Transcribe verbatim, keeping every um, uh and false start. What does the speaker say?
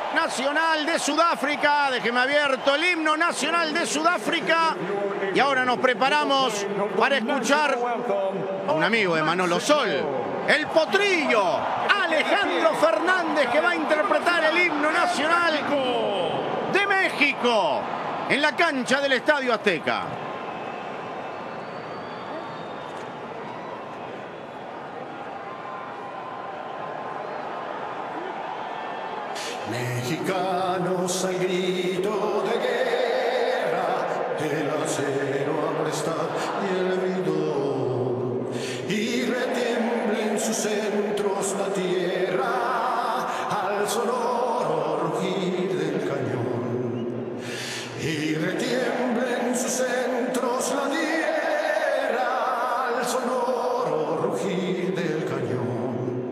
nacional de Sudáfrica. Déjeme abierto el himno nacional de Sudáfrica. Y ahora nos preparamos para escuchar a un amigo de Manolo Sol, el potrillo Alejandro Fernández, que va a interpretar el himno nacional de México en la cancha del Estadio Azteca. Mexicanos al grito de guerra, el acero aprestar y el vidor, y retiemblen sus